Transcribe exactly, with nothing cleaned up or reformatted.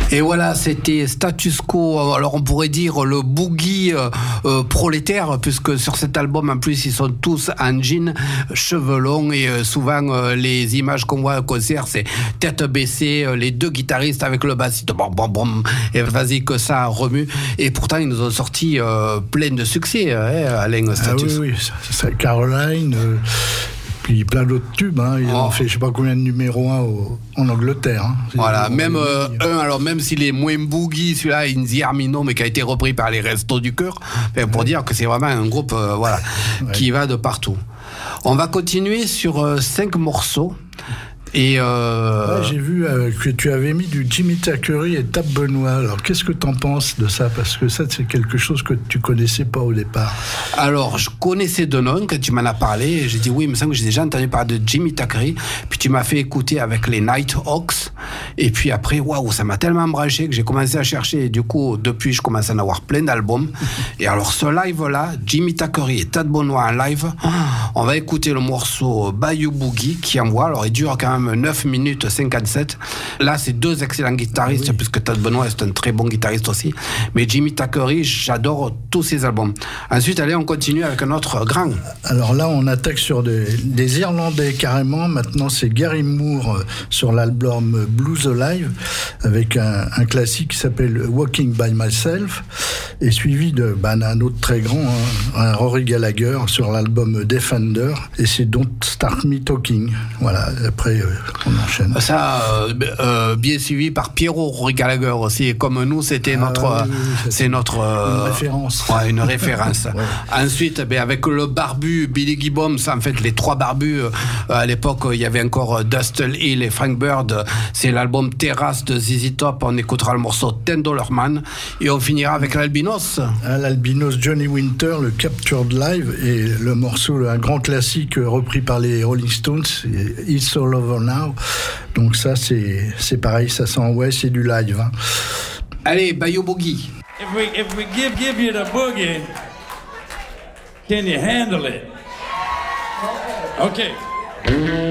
Et voilà, c'était Status Quo, alors on pourrait dire le boogie euh, euh, prolétaire, puisque sur cet album, en plus, ils sont tous en jean, cheveux longs, et euh, souvent, euh, les images qu'on voit au concert, c'est tête baissée, euh, les deux guitaristes avec le bassiste, bon, bon, bon, et vas-y que ça remue. Et pourtant, ils nous ont sorti euh, plein de succès, hein, Alain Status. Ah oui, oui, c'est Caroline... Euh... Puis plein d'autres tubes, hein. Ils oh. ont fait je sais pas combien de numéros un au, en Angleterre. Hein. Voilà, même euh, un, alors même s'il est moins boogie, celui-là, Inzi Armino, mais qui a été repris par les Restos du Cœur, pour ouais. dire que c'est vraiment un groupe euh, voilà, ouais. qui va de partout. On va continuer sur euh, cinq morceaux. Et euh... ouais, j'ai vu euh, que tu avais mis du Jimmy Thackeray et Tab Benoît. Alors qu'est-ce que t'en penses de ça? Parce que ça, c'est quelque chose que tu connaissais pas au départ. Alors, je connaissais de nom quand tu m'en as parlé. Et j'ai dit oui, il me semble que j'ai déjà entendu parler de Jimmy Thackeray. Puis tu m'as fait écouter avec les Nighthawks. Et puis après, waouh, ça m'a tellement branché que j'ai commencé à chercher. Et du coup, depuis, je commence à en avoir plein d'albums. Et alors, ce live-là, Jimmy Thackeray et Tab Benoît en live, on va écouter le morceau Bayou Boogie qui envoie. Alors, il dure quand même neuf minutes cinquante-sept. Là, c'est deux excellents guitaristes, oui. puisque Tab Benoît est un très bon guitariste aussi. Mais Jimmy Thackeray, j'adore tous ses albums. Ensuite, allez, on continue avec un autre grand. Alors là, on attaque sur des, des Irlandais carrément. Maintenant, c'est Gary Moore sur l'album Blues Alive, avec un, un classique qui s'appelle Walking by Myself, et suivi de ben, un autre très grand, hein, un Rory Gallagher sur l'album Defender, et c'est Don't Start Me Talking. Voilà, après... on enchaîne. Ça, euh, euh, bien suivi par Pierrot Rory Gallagher aussi. Comme nous, c'était ah, notre, oui, oui, c'est, c'est notre euh, une référence. Ouais, une référence. ouais. Ensuite, ben, avec le barbu Billy Gibbons, en fait, les trois barbus. Euh, à l'époque, il y avait encore Dustin Hill et Frank Bird. C'est l'album Terrace de Z Z Top. On écoutera le morceau Ten Dollar Man et on finira avec l'albinos. Ah, l'albinos Johnny Winter, le Captured Live, et le morceau, un grand classique repris par les Rolling Stones, It's All Over Now. Donc ça, c'est, c'est pareil, ça sent, ouais, c'est du live. Hein. Allez, Bayou Boogie. If we, if we give, give you the boogie, can you handle it? Okay.